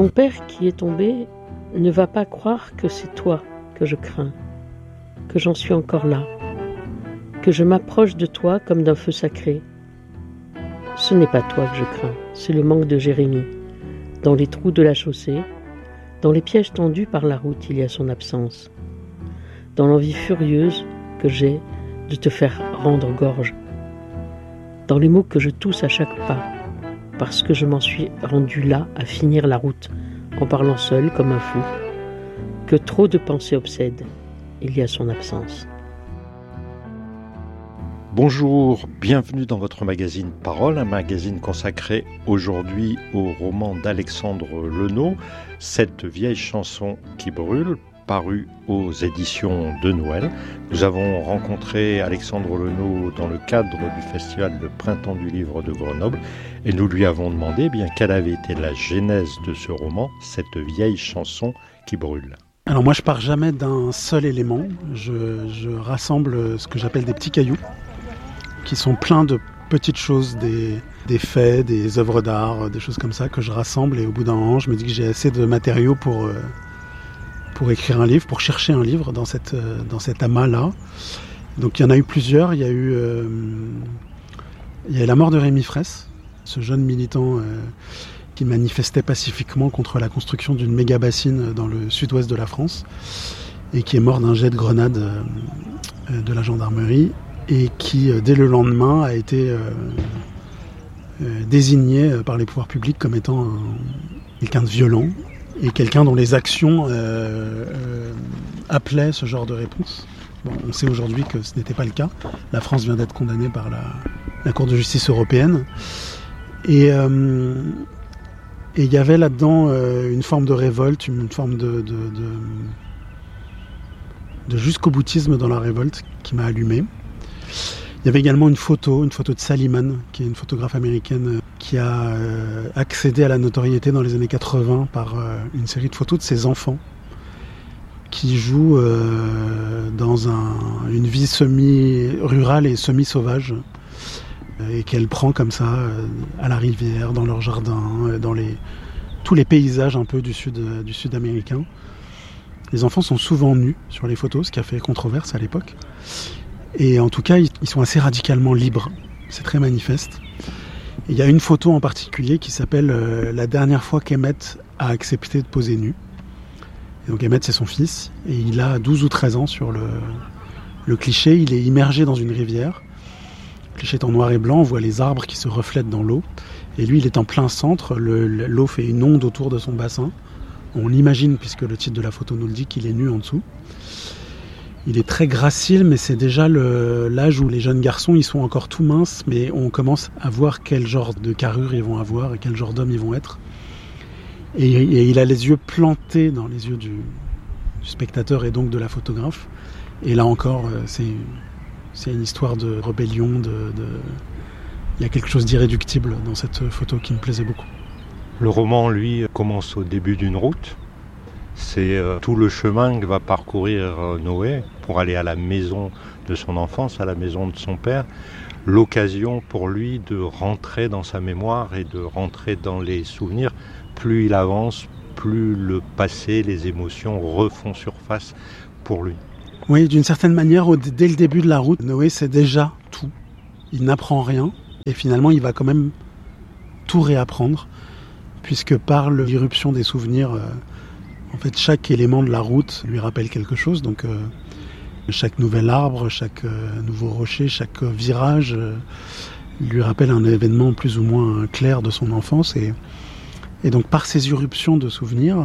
Mon père qui est tombé ne va pas croire que c'est toi que je crains, que j'en suis encore là, que je m'approche de toi comme d'un feu sacré. Ce n'est pas toi que je crains, c'est le manque de Jérémie. Dans les trous de la chaussée, dans les pièges tendus par la route, il y a son absence. Dans l'envie furieuse que j'ai de te faire rendre gorge. Dans les mots que je tousse à chaque pas, parce que je m'en suis rendu là à finir la route, en parlant seul comme un fou, que trop de pensées obsèdent, il y a son absence. Bonjour, bienvenue dans votre magazine Parole, un magazine consacré aujourd'hui au roman d'Alexandre Lenot, Cette vieille chanson qui brûle, paru aux éditions de Noël. Nous avons rencontré Alexandre Lenot dans le cadre du festival de printemps du livre de Grenoble et nous lui avons demandé quelle avait été la genèse de ce roman, Cette vieille chanson qui brûle. Alors moi je pars jamais d'un seul élément, je rassemble ce que j'appelle des petits cailloux qui sont pleins de petites choses, des faits, des œuvres d'art, des choses comme ça que je rassemble et au bout d'un moment je me dis que j'ai assez de matériaux pour écrire un livre, pour chercher un livre dans cet amas-là. Donc il y en a eu plusieurs, il y a eu la mort de Rémi Fraisse, ce jeune militant qui manifestait pacifiquement contre la construction d'une méga bassine dans le sud-ouest de la France et qui est mort d'un jet de grenade de la gendarmerie et qui, dès le lendemain, a été désigné par les pouvoirs publics comme étant quelqu'un de violent et quelqu'un dont les actions appelaient ce genre de réponse. Bon, on sait aujourd'hui que ce n'était pas le cas. La France vient d'être condamnée par la Cour de justice européenne. Et il y avait là-dedans une forme de révolte, une forme de jusqu'au boutisme dans la révolte qui m'a allumé. Il y avait également une photo de Sally Mann, qui est une photographe américaine qui a accédé à la notoriété dans les années 80 par une série de photos de ses enfants qui jouent dans une vie semi-rurale et semi-sauvage et qu'elle prend comme ça à la rivière, dans leur jardin, dans tous les paysages un peu du sud américain. Les enfants sont souvent nus sur les photos, ce qui a fait controverse à l'époque. Et en tout cas, ils sont assez radicalement libres. C'est très manifeste. Et il y a une photo en particulier qui s'appelle la dernière fois qu'Emmett a accepté de poser nu. Et donc Emmett, c'est son fils. Et il a 12 ou 13 ans sur le cliché. Il est immergé dans une rivière. Le cliché est en noir et blanc. On voit les arbres qui se reflètent dans l'eau. Et lui, il est en plein centre. L'eau fait une onde autour de son bassin. On imagine, puisque le titre de la photo nous le dit, qu'il est nu en dessous. Il est très gracile, mais c'est déjà l'âge où les jeunes garçons, ils sont encore tout minces, mais on commence à voir quel genre de carrure ils vont avoir et quel genre d'homme ils vont être. Et il a les yeux plantés dans les yeux du spectateur et donc de la photographe. Et là encore, c'est une histoire de rébellion, il y a quelque chose d'irréductible dans cette photo qui me plaisait beaucoup. Le roman, lui, commence au début d'une route. C'est tout le chemin que va parcourir Noé pour aller à la maison de son enfance, à la maison de son père. L'occasion pour lui de rentrer dans sa mémoire et de rentrer dans les souvenirs. Plus il avance, plus le passé, les émotions refont surface pour lui. Oui, d'une certaine manière, dès le début de la route, Noé sait déjà tout. Il n'apprend rien et finalement il va quand même tout réapprendre puisque par l'irruption des souvenirs... En fait, chaque élément de la route lui rappelle quelque chose. Donc, chaque nouvel arbre, chaque nouveau rocher, chaque virage lui rappelle un événement plus ou moins clair de son enfance. Et donc, par ces irruptions de souvenirs,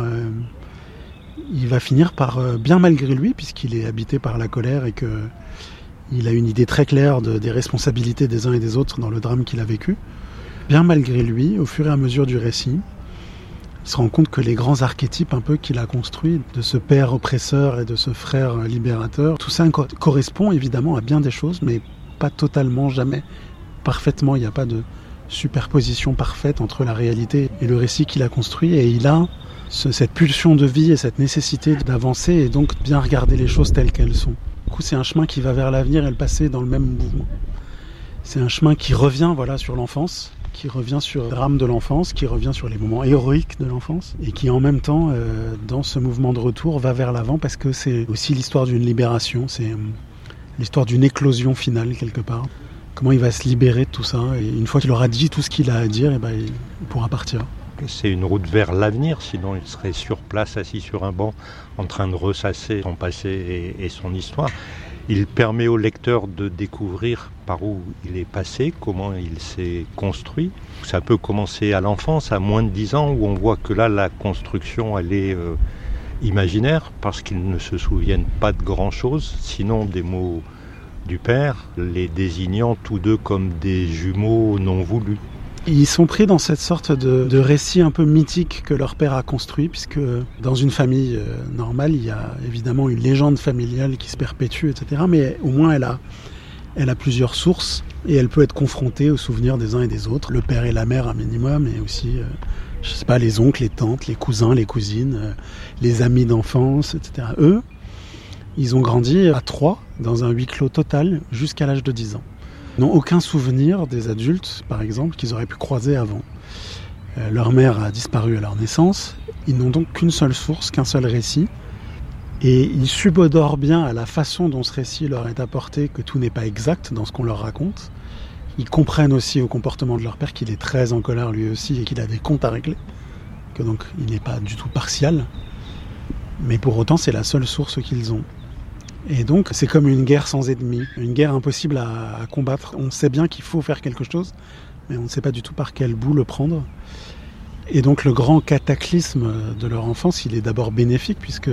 il va finir par, bien malgré lui, puisqu'il est habité par la colère et qu'il a une idée très claire des responsabilités des uns et des autres dans le drame qu'il a vécu, bien malgré lui, au fur et à mesure du récit, il se rend compte que les grands archétypes un peu qu'il a construits, de ce père oppresseur et de ce frère libérateur, tout ça correspond évidemment à bien des choses, mais pas totalement, jamais parfaitement. Il n'y a pas de superposition parfaite entre la réalité et le récit qu'il a construit. Et il a cette pulsion de vie et cette nécessité d'avancer et donc bien regarder les choses telles qu'elles sont. Du coup, c'est un chemin qui va vers l'avenir et le passé dans le même mouvement. C'est un chemin qui revient sur l'enfance, qui revient sur le drame de l'enfance, qui revient sur les moments héroïques de l'enfance, et qui en même temps, dans ce mouvement de retour, va vers l'avant parce que c'est aussi l'histoire d'une libération, c'est l'histoire d'une éclosion finale quelque part. Comment il va se libérer de tout ça, et une fois qu'il aura dit tout ce qu'il a à dire, et il pourra partir. C'est une route vers l'avenir, sinon il serait sur place, assis sur un banc, en train de ressasser son passé et son histoire. Il permet au lecteur de découvrir par où il est passé, comment il s'est construit. Ça peut commencer à l'enfance, à moins de 10 ans, où on voit que là, la construction, elle est imaginaire, parce qu'ils ne se souviennent pas de grand-chose, sinon des mots du père, les désignant tous deux comme des jumeaux non voulus. Ils sont pris dans cette sorte de récit un peu mythique que leur père a construit, puisque dans une famille normale, il y a évidemment une légende familiale qui se perpétue, etc. Mais au moins, elle a plusieurs sources et elle peut être confrontée aux souvenirs des uns et des autres. Le père et la mère, un minimum, et aussi, les oncles, les tantes, les cousins, les cousines, les amis d'enfance, etc. Eux, ils ont grandi à 3 dans un huis clos total jusqu'à l'âge de 10 ans. Ils n'ont aucun souvenir des adultes, par exemple, qu'ils auraient pu croiser avant. Leur mère a disparu à leur naissance. Ils n'ont donc qu'une seule source, qu'un seul récit. Et ils subodorent bien à la façon dont ce récit leur est apporté que tout n'est pas exact dans ce qu'on leur raconte. Ils comprennent aussi au comportement de leur père qu'il est très en colère lui aussi et qu'il a des comptes à régler. Que donc il n'est pas du tout partial. Mais pour autant, c'est la seule source qu'ils ont. Et donc, c'est comme une guerre sans ennemis, une guerre impossible à combattre. On sait bien qu'il faut faire quelque chose, mais on ne sait pas du tout par quel bout le prendre. Et donc, le grand cataclysme de leur enfance, il est d'abord bénéfique, puisque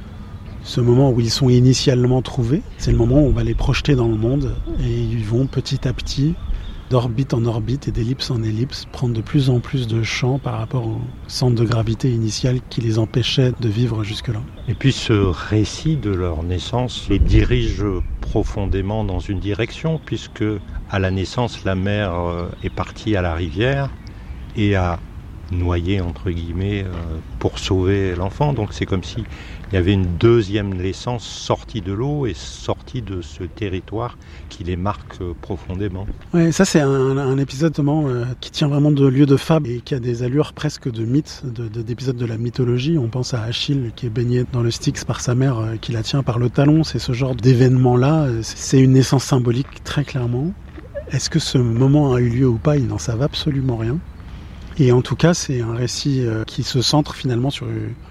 ce moment où ils sont initialement trouvés, c'est le moment où on va les projeter dans le monde, et ils vont petit à petit, d'orbite en orbite et d'ellipse en ellipse, prendre de plus en plus de champ par rapport au centre de gravité initial qui les empêchait de vivre jusque-là. Et puis ce récit de leur naissance les dirige profondément dans une direction, puisque à la naissance, la mère est partie à la rivière et a noyé, entre guillemets, pour sauver l'enfant. Donc c'est comme si il y avait une deuxième naissance sortie de l'eau et sortie de ce territoire qui les marque profondément. Ouais, ça c'est un épisode qui tient vraiment de lieu de fable et qui a des allures presque de mythe, d'épisodes de la mythologie. On pense à Achille qui est baigné dans le Styx par sa mère qui la tient par le talon. C'est ce genre d'événement-là. C'est une naissance symbolique très clairement. Est-ce que ce moment a eu lieu ou pas? Ils n'en savent absolument rien. Et en tout cas, c'est un récit qui se centre finalement sur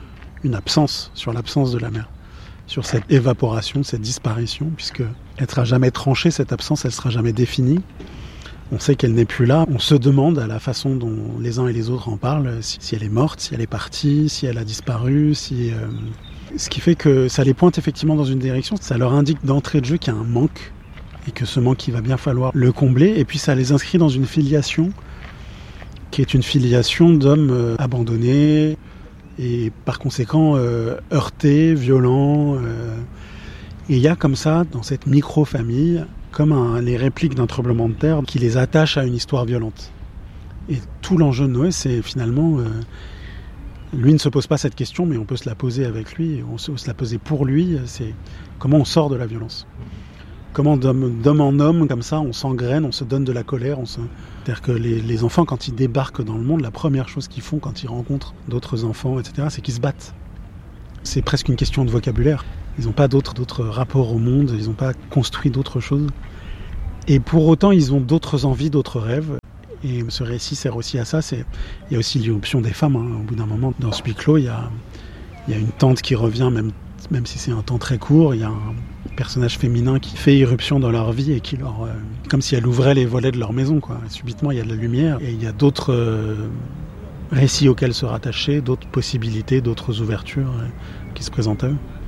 sur l'absence de la mère, sur cette évaporation, cette disparition, puisque elle sera jamais tranchée, cette absence, elle sera jamais définie. On sait qu'elle n'est plus là. On se demande à la façon dont les uns et les autres en parlent, si elle est morte, si elle est partie, si elle a disparu, ce qui fait que ça les pointe effectivement dans une direction. Ça leur indique d'entrée de jeu qu'il y a un manque et que ce manque, il va bien falloir le combler. Et puis ça les inscrit dans une filiation qui est une filiation d'hommes abandonnés et par conséquent heurtés, violents. Et il y a comme ça, dans cette micro-famille, comme les répliques d'un tremblement de terre qui les attachent à une histoire violente. Et tout l'enjeu de Noé, c'est finalement... lui ne se pose pas cette question, mais on peut se la poser avec lui, on peut se la poser pour lui, c'est comment on sort de la violence. Comment d'homme en homme, comme ça, on s'engraine, on se donne de la colère. C'est-à-dire que les enfants, quand ils débarquent dans le monde, la première chose qu'ils font quand ils rencontrent d'autres enfants, etc., c'est qu'ils se battent. C'est presque une question de vocabulaire. Ils n'ont pas d'autres rapports au monde, ils n'ont pas construit d'autres choses. Et pour autant, ils ont d'autres envies, d'autres rêves. Et ce récit sert aussi à ça. Il y a aussi l'irruption des femmes. Au bout d'un moment, dans ce huis clos, il y a une tante qui revient, même si c'est un temps très court. Il y a un personnage féminin qui fait irruption dans leur vie et qui comme si elle ouvrait les volets de leur maison, quoi. Et subitement, il y a de la lumière et il y a d'autres récits auxquels se rattacher, d'autres possibilités, d'autres ouvertures qui se présentent à eux.